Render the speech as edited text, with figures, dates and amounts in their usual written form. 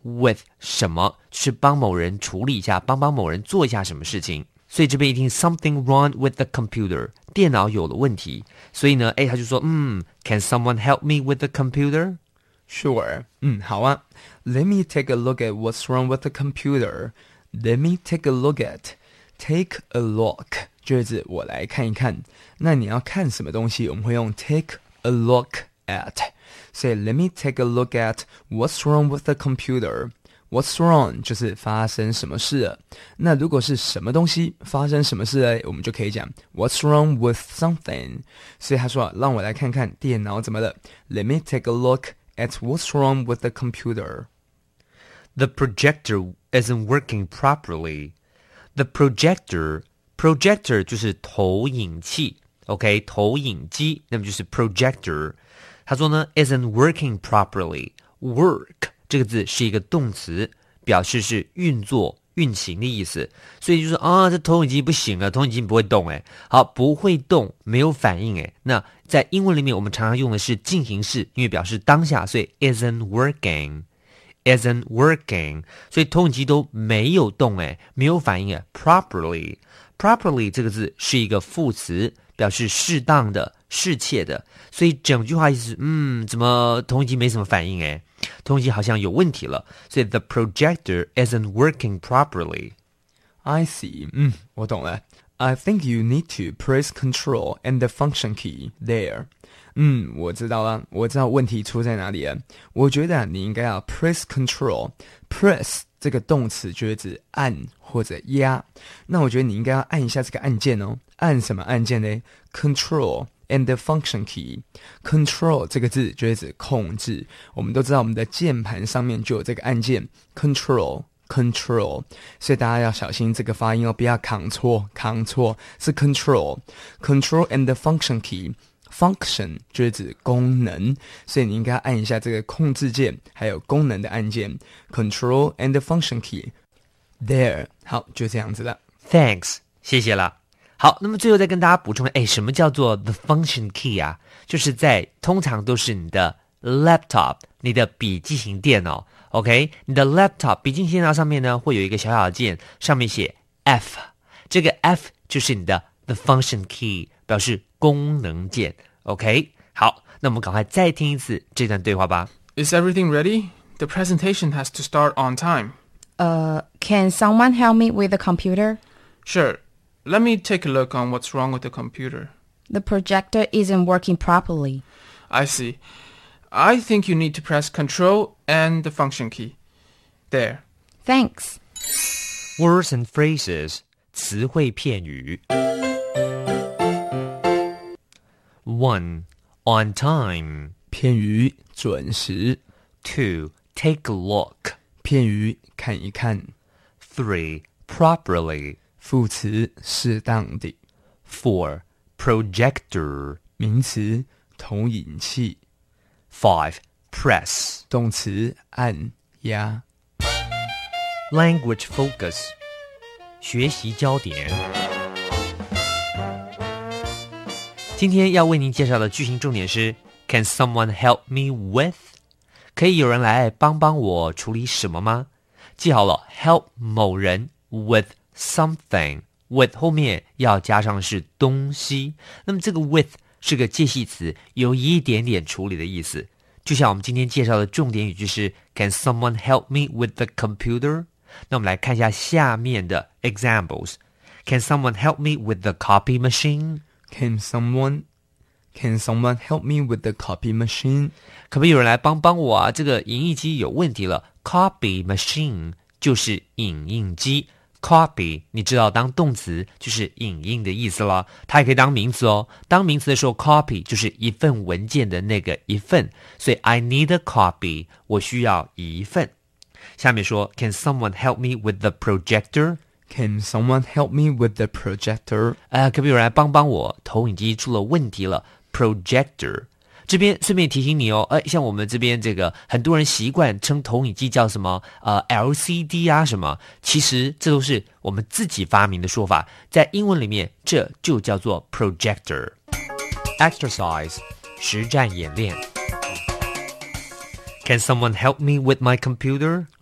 with 什么，就是帮某人处理一下，帮某人做一下什么事情。所以这边一定 something wrong with the computer， 电脑有了问题。所以呢，他就说，Can someone help me with the computer? Sure. 好啊。Let me take a look at what's wrong with the computer. Let me take a look at. Take a look 就是我来看一看。那你要看什么东西，我们会用 take a look at。所以 let me take a look at what's wrong with the computer.What's wrong 就是发生什么事了。那如果是什么东西发生什么事了，我们就可以讲 What's wrong with something。 所以他说让我来看看电脑怎么了。 Let me take a look at what's wrong with the computer. The projector isn't working properly. The projector 就是投影器 OK 投影机，那么就是 projector。 他说呢 isn't working properly. Work这个字是一个动词，表示是运作运行的意思，所以就说这投影机不行了，投影机不会动好，不会动没有反应那在英文里面我们常常用的是进行式，因为表示当下，所以 isn't working， 所以投影机都没有动没有反应properly 这个字是一个副词，表示适当的适切的，所以整句话意思是怎么投影机没什么反应投影机好像有问题了，所以 the projector isn't working properly. I see. 我懂了。I think you need to press Control and the function key there. 我知道了，我知道问题出在哪里了。我觉得你应该要 press Control. Press 这个动词就是指按或者压，那我觉得你应该要按一下这个按键按什么按键呢？ Control and the function key. Control 这个字就是指控制，我们都知道我们的键盘上面就有这个按键 Control， 所以大家要小心这个发音不要扛错，是 Control and the function key. Function 就是指功能，所以你应该按一下这个控制键还有功能的按键 Control and the function key there. 好，就这样子了。 Thanks， 谢谢了。好，那么最后再跟大家补充什么叫做 the function key 就是通常都是你的 laptop， 你的笔记型电脑 OK， 你的 laptop 笔记型电脑上面呢会有一个小小的键，上面写 F， 这个 F 就是你的 the function key， 表示功能键 OK。 好，那我们赶快再听一次这段对话吧。 Is everything ready? The presentation has to start on time. Can someone help me with the computer? Sure. Let me take a look on what's wrong with the computer. The projector isn't working properly. I see. I think you need to press Control and the function key. There. Thanks. Words and phrases 词汇片语。 1. On time 片语准时。 2. Take a look 片语看一看。 3. Properly 副词适当的。 4. Projector 名词投影器。 5. Press 动词按压。 Language focus 学习焦点。今天要为您介绍的句型重点是 Can someone help me with？ 可以有人来帮我处理什么吗？记好了 help 某人 with something， with 后面要加上是东西，那么这个 with 是个介系词，有一点点处理的意思。就像我们今天介绍的重点语句是 Can someone help me with the computer？ 那我们来看一下下面的 examples。 Can someone help me with the copy machine？ Can someone help me with the copy machine？ 可不可以有人来帮我这个影印机有问题了。 Copy machine 就是影印机， Copy 你知道当动词就是影印的意思了，它也可以当名词当名词的时候 copy 就是一份文件的那个一份，所以 I need a copy 我需要一份。下面说 Can someone help me with the projector？ Can someone help me with the projector？ 可不可以有人来帮我投影机出了问题了。 Projector 这边顺便提醒你像我们这边这个很多人习惯称投影机叫什么LCD 什么，其实这都是我们自己发明的说法，在英文里面这就叫做 projector。 Exercise 实战演练。 Can someone help me with my computer？